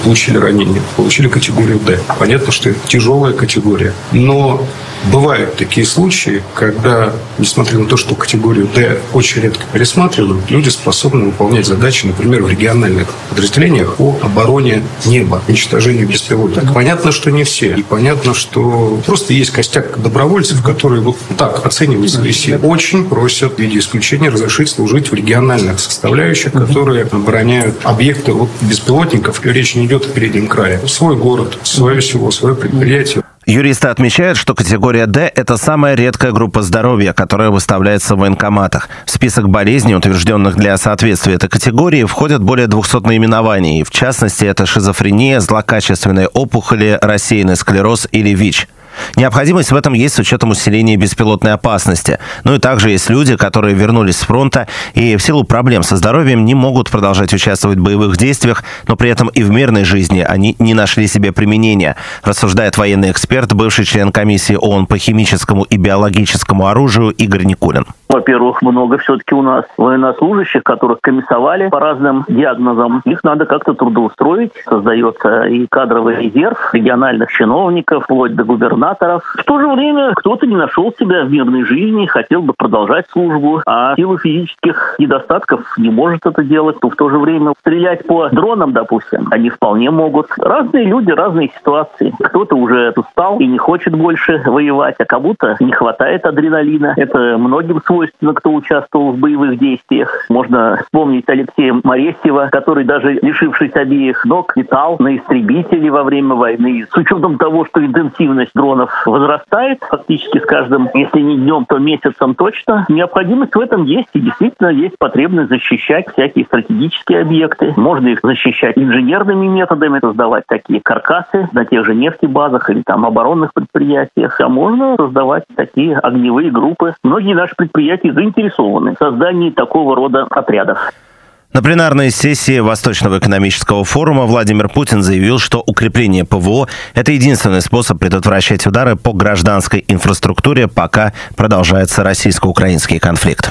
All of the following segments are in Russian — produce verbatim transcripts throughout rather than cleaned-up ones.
получили ранение, получили категорию Д. Понятно, что это тяжелая категория. Но бывают такие случаи, когда, несмотря на то, что категорию Д очень редко пересматривают, люди способны выполнять задачи, например, в региональных подразделениях по обороне неба, уничтожению беспилотников. Понятно, что не все. И понятно, что просто есть костяк добровольцев, которые вот так оценивают свои силы. Очень просят в виде исключения разрешить служить в региональных составляющих, которые обороняют объекты от беспилотников. И речь не идет о переднем крае. Свой город, свое село, свое предприятие. Юристы отмечают, что категория Д – это самая редкая группа здоровья, которая выставляется в военкоматах. В список болезней, утвержденных для соответствия этой категории, входят более двухсот наименований. В частности, это шизофрения, злокачественные опухоли, рассеянный склероз или ВИЧ. Необходимость в этом есть с учетом усиления беспилотной опасности. Ну и также есть люди, которые вернулись с фронта и в силу проблем со здоровьем не могут продолжать участвовать в боевых действиях, но при этом и в мирной жизни они не нашли себе применения, рассуждает военный эксперт, бывший член комиссии ООН по химическому и биологическому оружию Игорь Никулин. Во-первых, много все-таки у нас военнослужащих, которых комиссовали по разным диагнозам. Их надо как-то трудоустроить. Создается и кадровый резерв региональных чиновников, вплоть до губернаторов. В то же время кто-то не нашел себя в мирной жизни, хотел бы продолжать службу, а в силу физических недостатков не может это делать. То в то же время стрелять по дронам, допустим, они вполне могут. Разные люди, разные ситуации. Кто-то уже устал и не хочет больше воевать, а кому-то не хватает адреналина. Это многим свойственно. Кто участвовал в боевых действиях. Можно вспомнить Алексея Моресьева, который, даже лишившись обеих ног, летал на истребителе во время войны. С учетом того, что интенсивность дронов возрастает фактически с каждым, если не днем, то месяцем точно, необходимость в этом есть. И действительно есть потребность защищать всякие стратегические объекты. Можно их защищать инженерными методами, создавать такие каркасы на тех же нефтебазах или там оборонных предприятиях. А можно создавать такие огневые группы. Многие наши предприятия заинтересованы в создании такого рода отрядов. На пленарной сессии Восточного экономического форума Владимир Путин заявил, что укрепление ПВО – это единственный способ предотвращать удары по гражданской инфраструктуре, пока продолжается российско-украинский конфликт.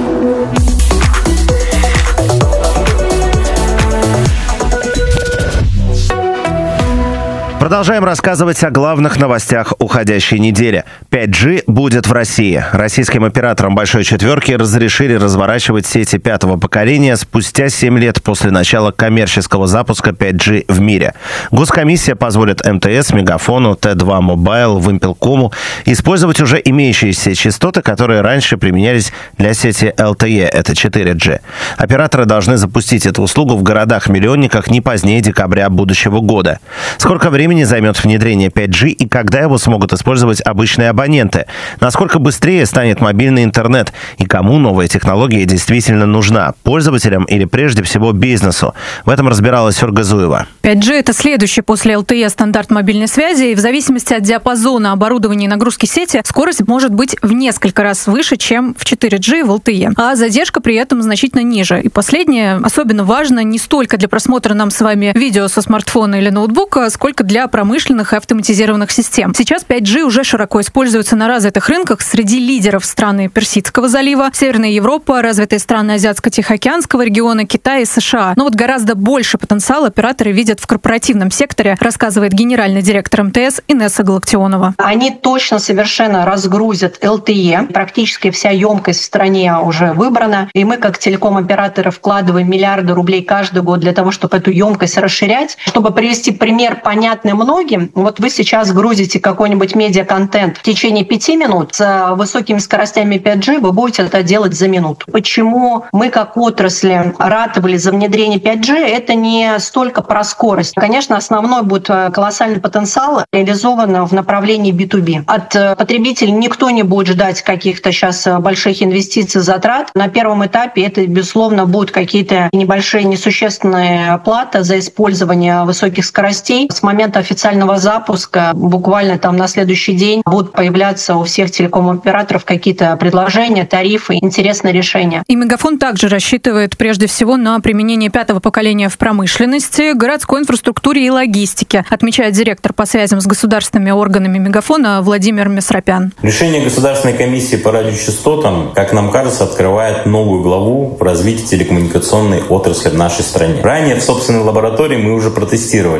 Продолжаем рассказывать о главных новостях уходящей недели. пять джи будет в России. Российским операторам «Большой четверки» разрешили разворачивать сети пятого поколения спустя семь лет после начала коммерческого запуска пять джи в мире. Госкомиссия позволит эм тэ эс, Мегафону, Тэ два Мобайл, Вимпелкому использовать уже имеющиеся частоты, которые раньше применялись для сети эл тэ е, это четыре джи. Операторы должны запустить эту услугу в городах-миллионниках не позднее декабря будущего года. Сколько времени займет внедрение пять джи и когда его смогут использовать обычные абоненты? Насколько быстрее станет мобильный интернет? И кому новая технология действительно нужна? Пользователям или прежде всего бизнесу? В этом разбиралась Ольга Зуева. пять джи – это следующий после эл тэ е стандарт мобильной связи, и в зависимости от диапазона оборудования и нагрузки сети скорость может быть в несколько раз выше, чем в четыре джи в эл тэ е. А задержка при этом значительно ниже. И последнее особенно важно не столько для просмотра нам с вами видео со смартфона или ноутбука, сколько для промышленных и автоматизированных систем. Сейчас пять джи уже широко используется на развитых рынках среди лидеров страны Персидского залива, Северная Европа, развитые страны Азиатско-Тихоокеанского региона, Китай и США. Но вот гораздо больше потенциала операторы видят в корпоративном секторе, рассказывает генеральный директор эм тэ эс Инесса Галактионова. Они точно совершенно разгрузят эл тэ е. Практически вся емкость в стране уже выбрана. И мы, как телеком-операторы, вкладываем миллиарды рублей каждый год для того, чтобы эту емкость расширять. Чтобы привести пример понятный многим, вот вы сейчас грузите какой-нибудь медиа-контент в течение пяти минут, с высокими скоростями пять джи вы будете это делать за минуту. Почему мы, как отрасли, ратовали за внедрение пять джи, это не столько про скорость. Конечно, основной будет колоссальный потенциал реализован в направлении би ту би. От потребителей никто не будет ждать каких-то сейчас больших инвестиций, затрат. На первом этапе это, безусловно, будут какие-то небольшие несущественные платы за использование высоких скоростей. С момента официального запуска буквально там на следующий день будут появляться у всех телеком-операторов какие-то предложения, тарифы, интересные решения. И Мегафон также рассчитывает прежде всего на применение пятого поколения в промышленности, городской инфраструктуре и логистике, отмечает директор по связям с государственными органами Мегафона Владимир Месропян. Решение Государственной комиссии по радиочастотам, как нам кажется, открывает новую главу в развитии телекоммуникационной отрасли в нашей стране. Ранее в собственной лаборатории мы уже протестировали